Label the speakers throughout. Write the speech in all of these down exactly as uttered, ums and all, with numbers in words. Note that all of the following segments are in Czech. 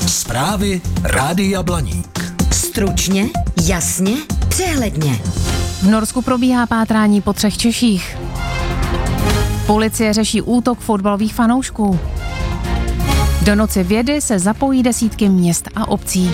Speaker 1: Zprávy Rádia Blaník.
Speaker 2: Stručně, jasně, přehledně.
Speaker 3: V Norsku probíhá pátrání po třech Češích. Policie řeší útok fotbalových fanoušků. Do noci vědy se zapojí desítky měst a obcí.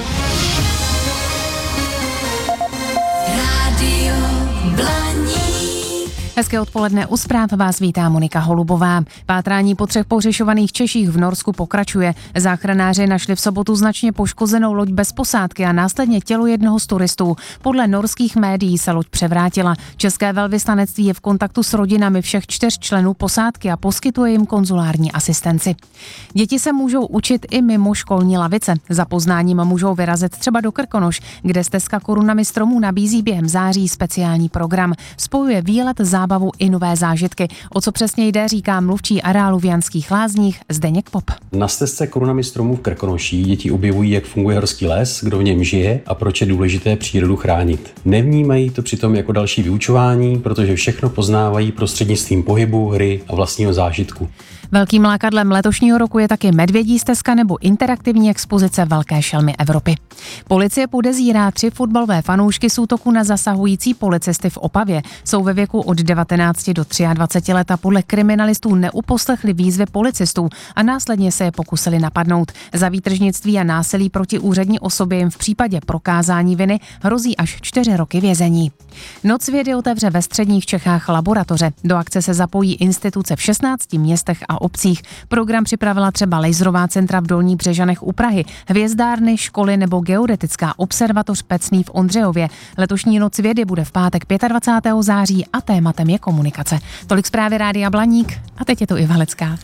Speaker 2: Rádio Blaník.
Speaker 3: Hezké odpoledne, u zpráv vás vítá Monika Holubová. Pátrání po třech pohřešovaných Češích v Norsku pokračuje. Záchranáři našli v sobotu značně poškozenou loď bez posádky a následně tělo jednoho z turistů. Podle norských médií se loď převrátila. České velvyslanectví je v kontaktu s rodinami všech čtyř členů posádky a poskytuje jim konzulární asistenci. Děti se můžou učit i mimo školní lavice. Za poznáním můžou vyrazit třeba do Krkonoš, kde stezka Korunami stromů nabízí během září speciální program. Spojuje výlet, zábavu i nové zážitky. O co přesně jde, říká mluvčí areálu v Janských Lázních Zdeněk Pop.
Speaker 4: Na stezce Korunami stromů v Krkonoších děti objevují, jak funguje horský les, kdo v něm žije a proč je důležité přírodu chránit. Nevnímají to přitom jako další vyučování, protože všechno poznávají prostřednictvím pohybu, hry a vlastního zážitku.
Speaker 3: Velkým lákadlem letošního roku je taky medvědí stezka nebo interaktivní expozice Velké šelmy Evropy. Policie podezírá tři fotbalové fanoušky z útoku na zasahující policisty v Opavě. Jsou ve věku od devatenácti do dvaceti tří let a podle kriminalistů neuposlechli výzvy policistů a následně se je pokusili napadnout. Za výtržnictví a násilí proti úřední osobě jim v případě prokázání viny hrozí až čtyři roky vězení. Noc vědy otevře ve středních Čechách laboratoře. Do akce se zapojí instituce v šestnácti městech a obcích. Program připravila třeba laserová centra v Dolních Břežanech u Prahy, hvězdárny, školy nebo geodetická observatoř Pecný v Ondřejově. Letošní noc vědy bude v pátek dvacátého pátého září a tématem je komunikace. Tolik zprávy Rádia Blaník a teď je to Iva Lecká.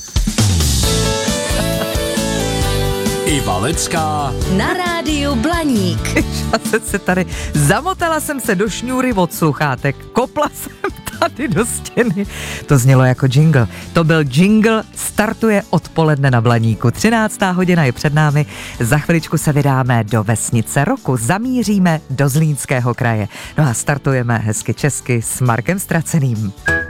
Speaker 1: Iva Lecká
Speaker 2: Na Rádiu Blaník.
Speaker 5: Já jsem se tady, zamotala jsem se do šňůry od sluchátek, kopla jsem tady do stěny. To znělo jako jingle. To byl jingle, startuje odpoledne na Blaníku. třináctá hodina je před námi, za chviličku se vydáme do vesnice roku, zamíříme do Zlínského kraje. No a startujeme hezky česky s Markem Straceným.